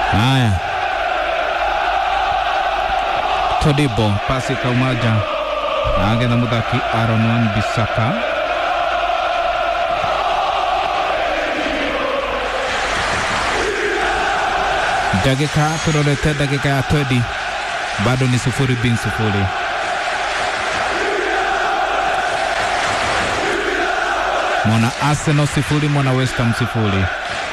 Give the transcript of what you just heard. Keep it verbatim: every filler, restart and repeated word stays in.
Haya, Todibo pasi kaumaja agenda muthaki Aaron Wan-Bissaka. Dakika turorete dakika ya Todi, bado ni sufuri bin sufuri. Mwana Arsenal sifuri, mwana West Ham sifuri.